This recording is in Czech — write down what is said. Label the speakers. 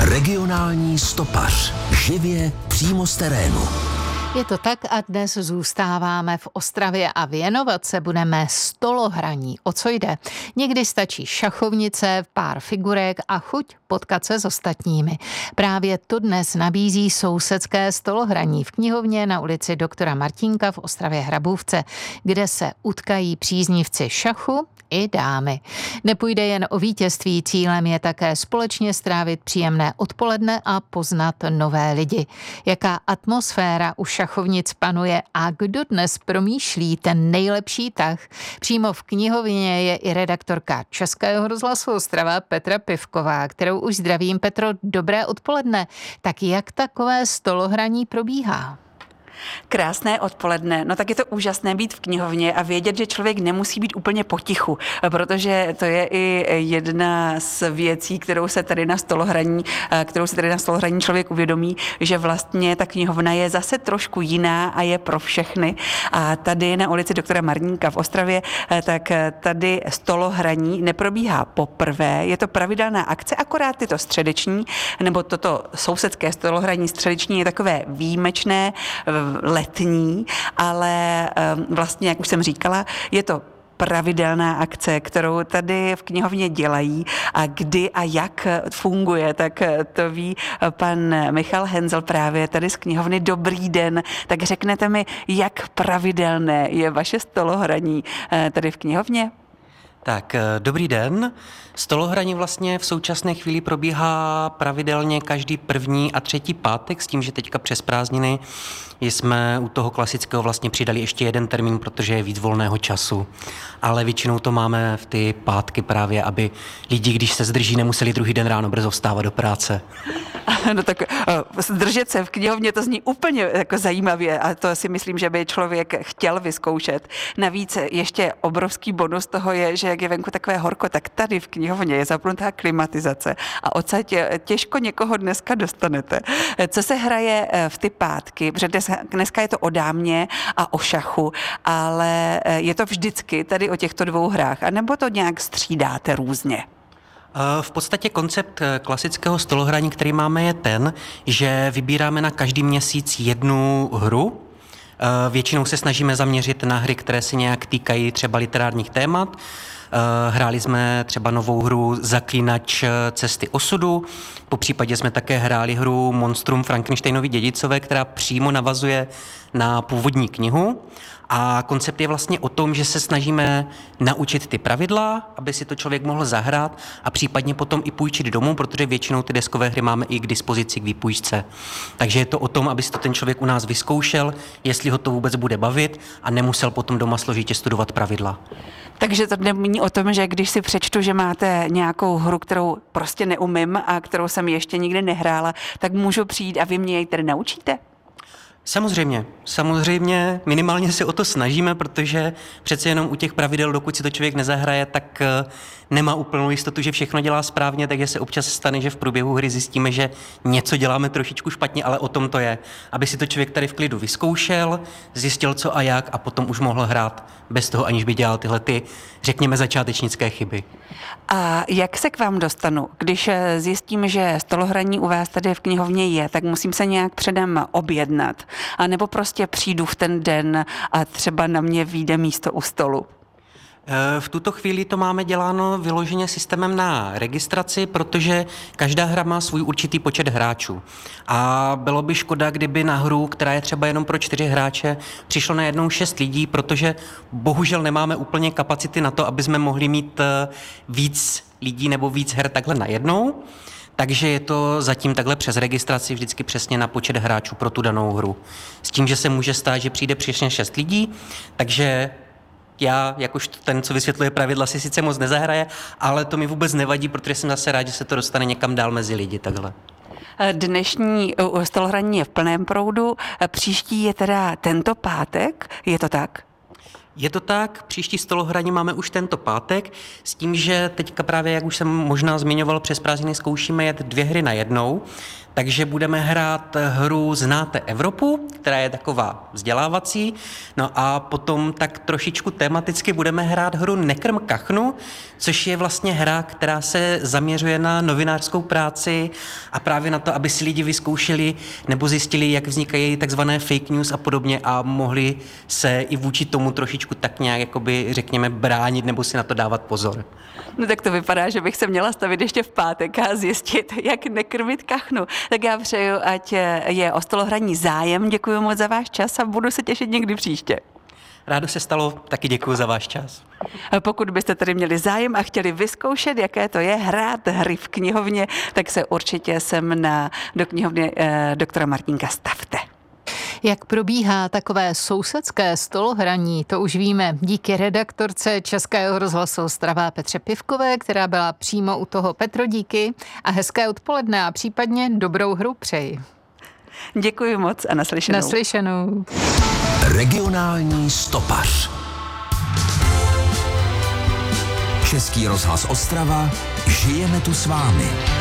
Speaker 1: Regionální stopař. Živě přímo z terénu.
Speaker 2: Je to tak a dnes zůstáváme v Ostravě a věnovat se budeme stolohraní. O co jde? Někdy stačí šachovnice, pár figurek a chuť potkat se s ostatními. Právě to dnes nabízí sousedské stolohraní v knihovně na ulici doktora Martínka v Ostravě Hrabůvce, kde se utkají příznivci šachu i dámy. Nepůjde jen o vítězství, cílem je také společně strávit příjemné odpoledne a poznat nové lidi. Jaká atmosféra u šachovnic panuje a kdo dnes promýšlí ten nejlepší tah? Přímo v knihovně je i redaktorka Českého rozhlasu Ostrava Petra Pivková, kterou už zdravím. Petro, dobré odpoledne. Tak jak takové stolohraní probíhá?
Speaker 3: Krásné odpoledne. No tak je to úžasné být v knihovně a vědět, že člověk nemusí být úplně potichu, protože to je i jedna z věcí, kterou se tady na stolohraní člověk uvědomí, že vlastně ta knihovna je zase trošku jiná a je pro všechny. A tady na ulici doktora Martínka v Ostravě, tak tady stolohraní neprobíhá poprvé. Je to pravidelná akce, akorát tyto středeční, nebo toto sousedské stolohraní středeční je takové výjimečné, letní, ale vlastně, jak už jsem říkala, je to pravidelná akce, kterou tady v knihovně dělají a kdy a jak funguje, tak to ví pan Michal Henzel právě tady z knihovny. Dobrý den, tak řeknete mi, jak pravidelné je vaše stolohraní tady v knihovně?
Speaker 4: Tak, dobrý den. Stolohraní vlastně v současné chvíli probíhá pravidelně každý první a třetí pátek, s tím, že teďka přes prázdniny jsme u toho klasického vlastně přidali ještě jeden termín, protože je víc volného času. Ale většinou to máme v ty pátky právě, aby lidi, když se zdrží, nemuseli druhý den ráno brzo vstávat do práce.
Speaker 3: No tak zdržet se v knihovně, to zní úplně jako zajímavě a to si myslím, že by člověk chtěl vyzkoušet. Navíc ještě obrovský bonus toho je, že jak je venku takové horko, tak tady v knihovně je zapnutá klimatizace a odsaď těžko někoho dneska dostanete. Co se hraje v ty pátky? Protože dneska je to o dámě a o šachu, ale je to vždycky tady o těchto dvou hrách, anebo to nějak střídáte různě?
Speaker 4: V podstatě koncept klasického stolohraní, který máme, je ten, že vybíráme na každý měsíc jednu hru. Většinou se snažíme zaměřit na hry, které se nějak týkají třeba literárních témat. Hráli jsme třeba novou hru Zaklínač cesty osudu, popřípadě jsme také hráli hru Monstrum Frankensteinovy dědicové, která přímo navazuje na původní knihu. A koncept je vlastně o tom, že se snažíme naučit ty pravidla, aby si to člověk mohl zahrát a případně potom i půjčit domů, protože většinou ty deskové hry máme i k dispozici k výpůjčce. Takže je to o tom, aby si to ten člověk u nás vyzkoušel, jestli ho to vůbec bude bavit a nemusel potom doma složitě studovat pravidla.
Speaker 3: Takže to není o tom, že když si přečtu, že máte nějakou hru, kterou prostě neumím a kterou jsem ještě nikdy nehrála, tak můžu přijít a vy mě jej tedy naučíte?
Speaker 4: Samozřejmě, minimálně se o to snažíme, protože přece jenom u těch pravidel, dokud si to člověk nezahraje, tak nemá úplnou jistotu, že všechno dělá správně, takže se občas stane, že v průběhu hry zjistíme, že něco děláme trošičku špatně, ale o tom to je. Aby si to člověk tady v klidu vyzkoušel, zjistil co a jak a potom už mohl hrát bez toho, aniž by dělal tyhle řekněme, začátečnické chyby.
Speaker 3: A jak se k vám dostanu? Když zjistím, že stolohraní u vás tady v knihovně je, tak musím se nějak předem objednat. A nebo prostě přijdu v ten den a třeba na mě vyjde místo u stolu.
Speaker 4: V tuto chvíli to máme děláno vyloženě systémem na registraci, protože každá hra má svůj určitý počet hráčů. A bylo by škoda, kdyby na hru, která je třeba jenom pro 4 hráče, přišlo najednou 6 lidí, protože bohužel nemáme úplně kapacity na to, aby jsme mohli mít víc lidí nebo víc her takhle najednou. Takže je to zatím takhle přes registraci vždycky přesně na počet hráčů pro tu danou hru. S tím, že se může stát, že přijde přesně 6 lidí, takže já, jakož ten, co vysvětluje pravidla, si sice moc nezahraje, ale to mi vůbec nevadí, protože jsem zase rád, že se to dostane někam dál mezi lidi takhle.
Speaker 3: Dnešní stolohraní je v plném proudu, příští je teda tento pátek, je to tak?
Speaker 4: Je to tak, příští stolohraní máme už tento pátek, s tím, že teďka právě, jak už jsem možná zmiňoval, přes prázdniny zkoušíme jet 2 hry najednou, Takže budeme hrát hru Znáte Evropu, která je taková vzdělávací, no a potom tak trošičku tematicky budeme hrát hru Nekrm kachnu, což je vlastně hra, která se zaměřuje na novinářskou práci a právě na to, aby si lidi vyzkoušeli nebo zjistili, jak vznikají takzvané fake news a podobně a mohli se i vůči tomu trošičku tak nějak, jakoby, řekněme, bránit nebo si na to dávat pozor.
Speaker 3: No tak to vypadá, že bych se měla stavit ještě v pátek a zjistit, jak nekrmit kachnu. Tak já přeju, ať je o stolohraní zájem. Děkuji moc za váš čas a budu se těšit někdy příště.
Speaker 4: Rádo se stalo, taky děkuji za váš čas.
Speaker 3: Pokud byste tady měli zájem a chtěli vyzkoušet, jaké to je hrát hry v knihovně, tak se určitě sem do knihovny doktora Martínka stavte.
Speaker 2: Jak probíhá takové sousedské stolohraní, to už víme díky redaktorce Českého rozhlasu Ostrava Petře Pivkové, která byla přímo u toho. Petro, díky a hezké odpoledne a případně dobrou hru přeji.
Speaker 3: Děkuji moc a naslyšenou.
Speaker 2: Naslyšenou.
Speaker 1: Regionální stopař. Český rozhlas Ostrava, žijeme tu s vámi.